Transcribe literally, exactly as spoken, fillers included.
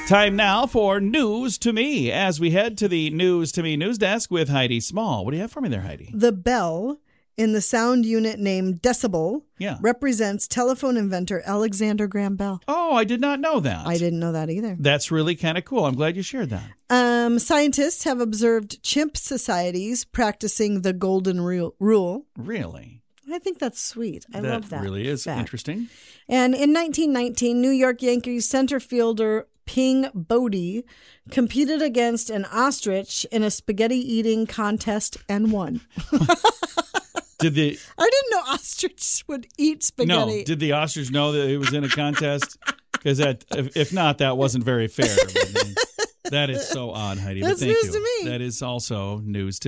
Time now for News to Me as we head to the News to Me news desk with Heidi Small. What do you have for me there, Heidi? The bell in the sound unit named decibel Yeah. represents telephone inventor Alexander Graham Bell. Oh, I did not know that. I didn't know that either. That's really kind of cool. I'm glad you shared that. Um, scientists have observed chimp societies practicing the golden ru- rule. Really? I think that's sweet. I that love that. really is fact. interesting. And in nineteen nineteen, New York Yankees center fielder Ping Bodie competed against an ostrich in a spaghetti eating contest and won. Did the I didn't know ostriches would eat spaghetti. No, did the ostrich know that it was in a contest? Because that, if, if not, that wasn't very fair. I mean, that is so odd, Heidi. That's but thank news you. to me. That is also news to